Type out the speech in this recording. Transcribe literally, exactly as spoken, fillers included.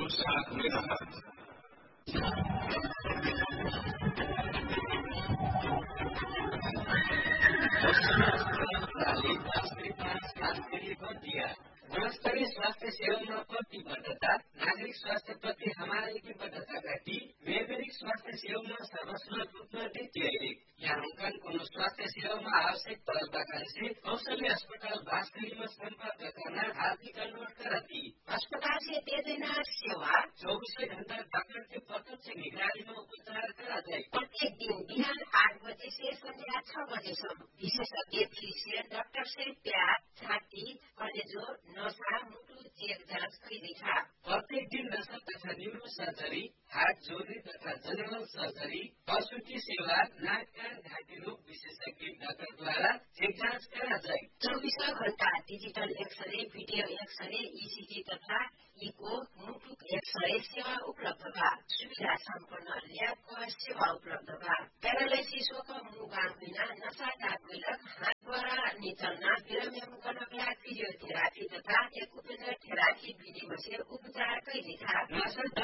साथ में रहत। गुणस्तरीय स्वास्थ्य सेवामा प्रतिबद्धता, नागरिक स्वास्थ्य प्रति हमारे प्रतिबद्धता घटी, वैज्ञानिक स्वास्थ्य सेवामा सर्वसम्मत रूपमा द्वितीय याङ्कन कोनो स्वास्थ्य सेवामा आवश्यक पदार्थ से कौशल्य अस्पताल वास्तविकमा संपर्क करना आर्थिक अनुरोध करती। अस्पताल से दे देना सेवा चौबीसों घंटा डॉक्टर के प्रत्यक्ष निगरानी में उपचार करा जाए। प्रत्येक दिन बिहान आठ बजे से संध्या छह बजेसम्म विशेषज्ञ फिजिशियन डाक्टर से प्याज, छाती, कलेजो, नसा, मुटु चेक जाँच गरिदिन्छ। प्रत्येक दिन नसा तथा न्यूरो सर्जरी, हार्ट जोर्नी तथा जनरल सर्जरी, प्रसूति सेवा, नाक कान घाँटी रोग विशेषज्ञ डाक्टरद्वारा चेक जाँच करा जाए। चौबीसों घण्टा digital x-ray, video x-ray, ECG तथा इको, मुटु एक्सरे सेवा उपलब्ध बा। सुविधा सम्पन्न ल्याबको सेवा उपलब्ध बा। प्यारालाइसिसको मुगान बिना नशा डाकविलक हातद्वारा निचल्न बिरामी मुकनकला फिजियोथेरापी तथा एक्युपेन्सर थेरापी विधिमा से उपचार गरिदिन्छ।